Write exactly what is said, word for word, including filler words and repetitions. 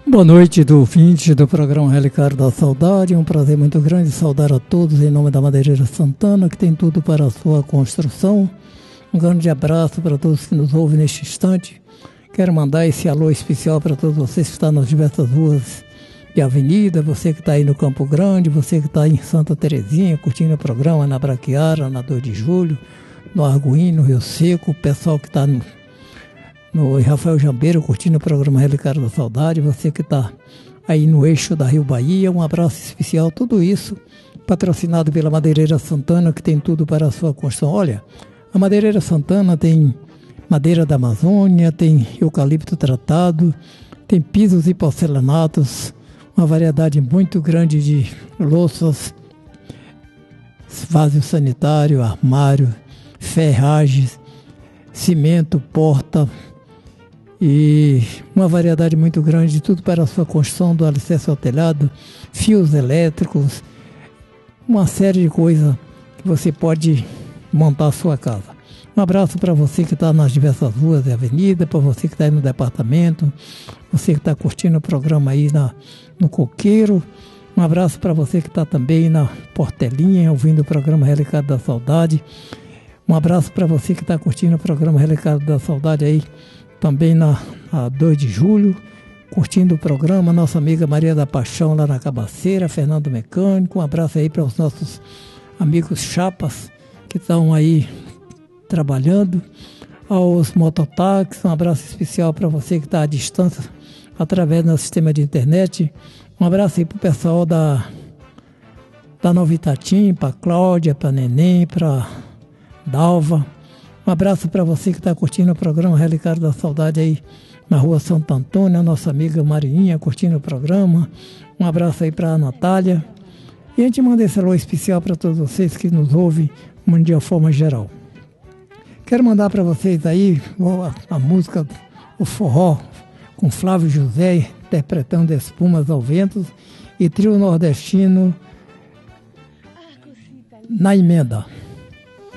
Boa noite do ouvinte do programa Relicário da Saudade. É um prazer muito grande saudar a todos em nome da Madeireira Santana, que tem tudo para a sua construção. Um grande abraço para todos que nos ouvem neste instante. Quero mandar esse alô especial para todos vocês que estão nas diversas ruas e avenida, você que está aí no Campo Grande, você que está em Santa Terezinha, curtindo o programa na Braquiara, na dois de julho, no Arguim, no Rio Seco, o pessoal que está no no Rafael Jambeiro, curtindo o programa Relicário da Saudade, você que está aí no eixo da Rio Bahia, um abraço especial, tudo isso patrocinado pela Madeireira Santana, que tem tudo para a sua construção. Olha, a Madeireira Santana tem madeira da Amazônia, tem eucalipto tratado, tem pisos e porcelanatos, uma variedade muito grande de louças, vaso sanitário, armário, ferragens, cimento, porta, e uma variedade muito grande de tudo para a sua construção, do alicerce ao telhado, fios elétricos, uma série de coisas que você pode montar a sua casa. Um abraço para você que está nas diversas ruas e avenidas, para você que está aí no departamento, você que está curtindo o programa aí na, no Coqueiro. Um abraço para você que está também na Portelinha, ouvindo o programa Relicário da Saudade. Um abraço para você que está curtindo o programa Relicário da Saudade aí, também na, na dois de julho, curtindo o programa, nossa amiga Maria da Paixão lá na Cabaceira, Fernando Mecânico. Um abraço aí para os nossos amigos chapas que estão aí trabalhando, aos mototáxis. Um abraço especial para você que está à distância através do sistema de internet. Um abraço aí para o pessoal da, da Nova Itatim, para Cláudia, para Neném, para Dalva. Um abraço para você que está curtindo o programa Relicário da Saudade aí na rua Santo Antônio, a nossa amiga Marinha curtindo o programa. Um abraço aí para a Natália. E a gente manda esse alô especial para todos vocês que nos ouvem de uma forma geral. Quero mandar para vocês aí a, a música, o forró, com Flávio José interpretando Espumas ao Vento e trio nordestino Na Emenda.